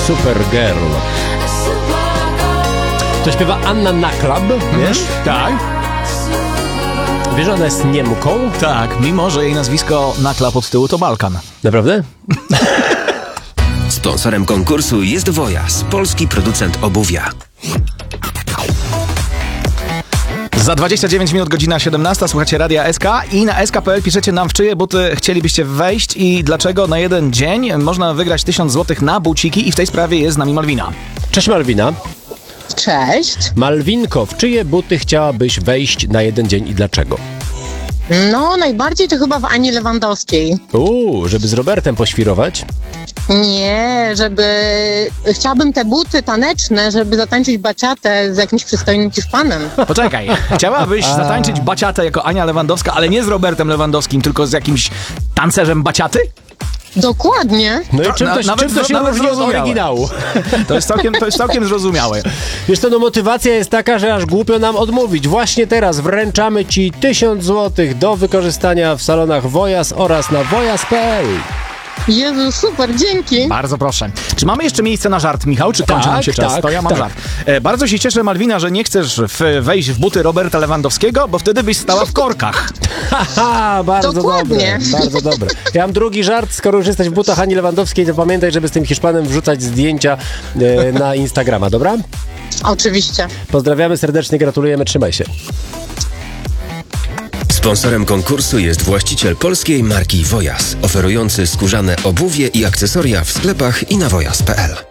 Supergirl. To śpiewa Anna Naklab, wiesz? Tak. Wiesz, że ona jest Niemką? Tak, mimo że jej nazwisko Naklab od tyłu to Balkan. Naprawdę? Sponsorem konkursu jest Wojas, polski producent obuwia. Za 29 minut, godzina 17, słuchacie Radia SK i na sk.pl piszecie nam, w czyje buty chcielibyście wejść i dlaczego na jeden dzień można wygrać 1000 zł na buciki i w tej sprawie jest z nami Malwina. Cześć Malwina. Cześć. Malwinko, w czyje buty chciałabyś wejść na jeden dzień i dlaczego? No, najbardziej to chyba w Ani Lewandowskiej. Żeby z Robertem poświrować? Nie, chciałabym te buty taneczne, żeby zatańczyć baciatę z jakimś przystojnym Hiszpanem. Poczekaj, chciałabyś zatańczyć baciatę jako Ania Lewandowska, ale nie z Robertem Lewandowskim, tylko z jakimś tancerzem baciaty? Dokładnie. No i czym to się różni od oryginału? To jest całkiem zrozumiałe. Wiesz co, motywacja jest taka, że aż głupio nam odmówić. Właśnie teraz wręczamy Ci 1000 zł do wykorzystania w salonach Wojas oraz na wojas.pl. Jezu, super, dzięki. Bardzo proszę. Czy mamy jeszcze miejsce na żart, Michał? Czy kończy nam się czas? To ja mam żart. Bardzo się cieszę, Malwina, że nie chcesz wejść w buty Roberta Lewandowskiego, bo wtedy byś stała w korkach. Haha, bardzo Dokładnie. dobre, bardzo dobre. Ja mam drugi żart, skoro już jesteś w butach Ani Lewandowskiej, to pamiętaj, żeby z tym Hiszpanem wrzucać zdjęcia na Instagrama, dobra? Oczywiście. Pozdrawiamy serdecznie, gratulujemy, trzymaj się. Sponsorem konkursu jest właściciel polskiej marki Wojas, oferujący skórzane obuwie i akcesoria w sklepach i na wojas.pl.